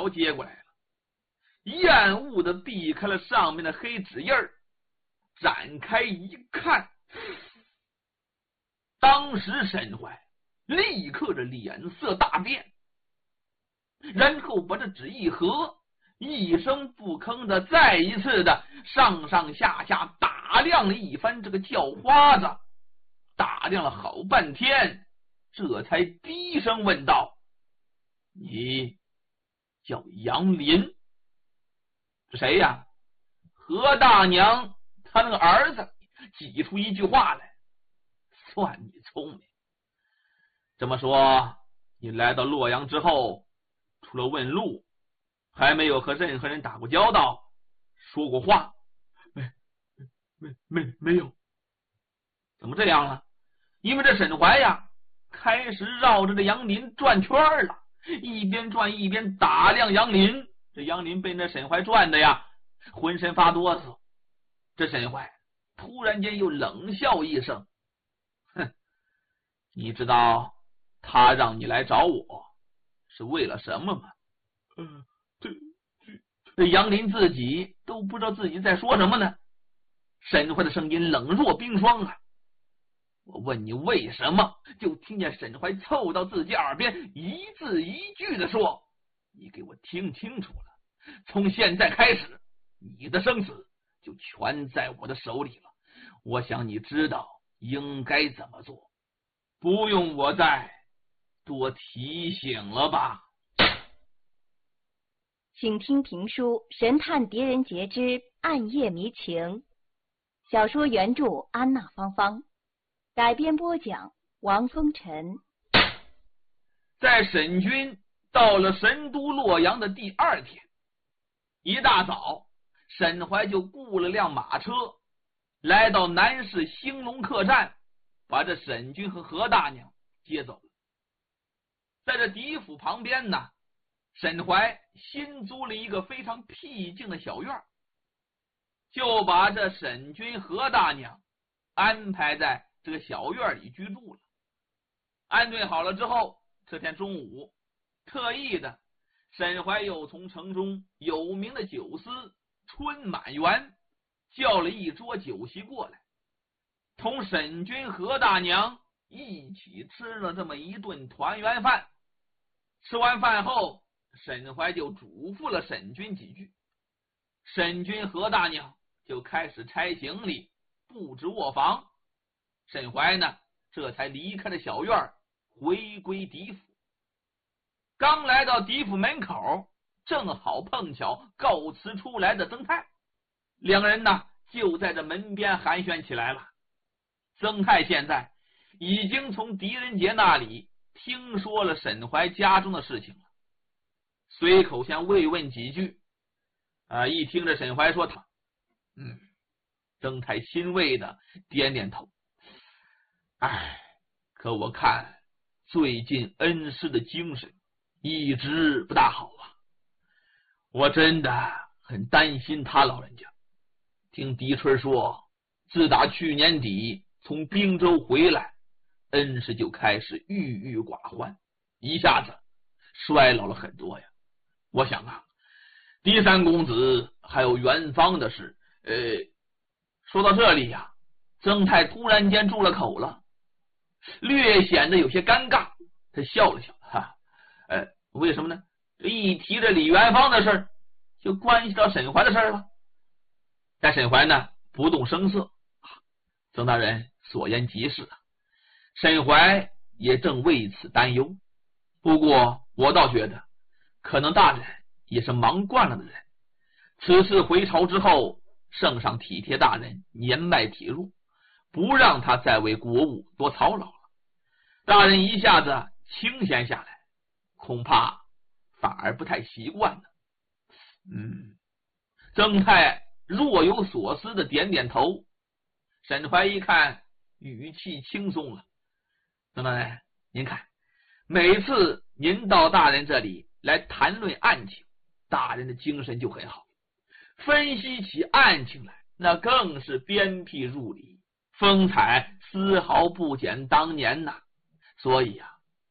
条接过来了，厌恶的避开了上面的黑纸印儿，展开一看，当时沈怀立刻的脸色大变，然后把这纸一合，一声不吭的再一次的上上下下打量了一番这个叫花子，打量了好半天，这才低声问道：“你叫杨林？是谁呀？”何大娘他那个儿子挤出一句话来：“算你聪明。这么说，你来到洛阳之后，除了问路，还没有和任何人打过交道，说过话？”“没有。”“怎么这样了？”因为这沈怀呀，开始绕着这杨林转圈了，一边转一边打量杨林。这杨林被那沈怀转的呀，浑身发哆嗦。这沈怀突然间又冷笑一声：“哼，你知道他让你来找我是为了什么吗？”“这杨林自己都不知道自己在说什么呢。沈怀的声音冷若冰霜啊！“我问你为什么？”就听见沈怀凑到自己耳边，一字一句的说：“你给我听清楚了，从现在开始，你的生死就全在我的手里了。我想你知道应该怎么做，不用我再多提醒了吧？” 请听评书《神探狄仁杰之暗夜迷情》，小说原著安娜芳芳，改编播讲王风尘。 在沈军到了神都洛阳的第二天，一大早，沈怀就雇了辆马车，来到南市兴隆客栈，把这沈军和何大娘接走了。在这狄府旁边呢，沈怀新租了一个非常僻静的小院，就把这沈军、何大娘安排在这个小院里居住了。安顿好了之后，这天中午，特意的沈怀又从城中有名的酒肆春满园叫了一桌酒席过来，同沈军、何大娘一起吃了这么一顿团圆饭。吃完饭后，沈怀就嘱咐了沈军几句，沈军、何大娘就开始拆行李布置卧房。沈怀呢，这才离开了小院，回归狄府。刚来到狄府门口，正好碰巧告辞出来的曾泰，两个人呢就在这门边寒暄起来了。曾泰现在已经从狄仁杰那里听说了沈怀家中的事情了，随口先慰问几句。一听着沈怀说他，曾泰欣慰的点点头。可我看最近恩师的精神一直不大好啊，我真的很担心他老人家。听狄春说，自打去年底从滨州回来，恩师就开始郁郁寡欢，一下子衰老了很多呀。我想狄三公子还有元芳的事。说到这里呀，曾泰突然间住了口了，略显得有些尴尬。他笑了笑，为什么呢？一提着李元芳的事，就关系到沈怀的事了。但沈怀呢，不动声色。曾大人所言极是，沈怀也正为此担忧。不过我倒觉得，可能大人也是忙惯了的人。此次回朝之后，圣上体贴大人年迈体弱，不让他再为国务多操劳了。大人一下子清闲下来，恐怕反而不太习惯呢。曾泰若有所思的点点头。沈怀一看语气轻松了。曾大人，您看，每次您到大人这里来谈论案情，大人的精神就很好，分析起案情来，那更是鞭辟入里，风采丝毫不减当年呐。所以